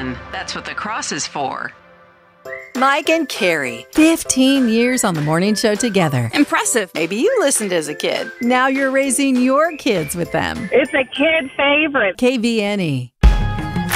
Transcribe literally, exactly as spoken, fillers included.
Christian. That's what the cross is for. Mike and Carrie. fifteen years on the morning show together. Impressive. Maybe you listened as a kid. Now you're raising your kids with them. It's a kid favorite. K V N E.